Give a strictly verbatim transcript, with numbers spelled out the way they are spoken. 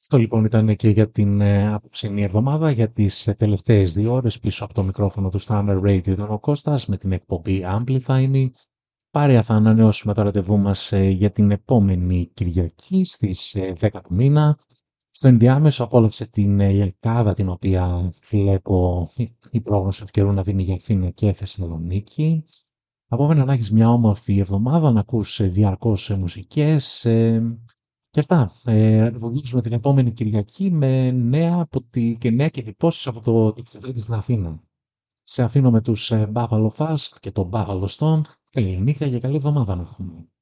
Αυτό λοιπόν ήταν και για την ε, απόψινή εβδομάδα, για τις ε, τελευταίες δύο ώρες πίσω από το μικρόφωνο του Standard Radio ήταν ο Κώστας με την εκπομπή Amplify Me. Πάρια θα ανανεώσουμε το ραντεβού μας ε, για την επόμενη Κυριακή στις ε, δέκα του μήνα. Στο ενδιάμεσο απόλαυσε την ε, Ελκάδα, την οποία βλέπω η η πρόγνωση του καιρού να δίνει για Αθήνα και Θεσσαλονίκη. Από μένα να έχεις μια όμορφη εβδομάδα, να ακούς ε, διαρκώς ε, μουσικές ε, και αυτά. Ε, ραντεβουζουμε την επόμενη Κυριακή με νέα, από τη, και νέα και εντυπώσεις από το τεχνικό στην Αθήνα. Σε αφήνω με τους ε, Buffalo Fuzz και τον Buffalo Stone. Καλή νύχτα και καλή εβδομάδα να έχουμε.